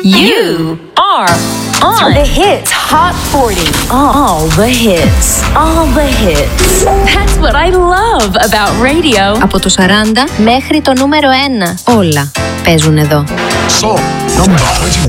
You are on The Hits Hot 40. all the hits. All the hits. That's what I love about radio. Από το 40 μέχρι το νούμερο 1. Όλα παίζουν εδώ. Song number 21.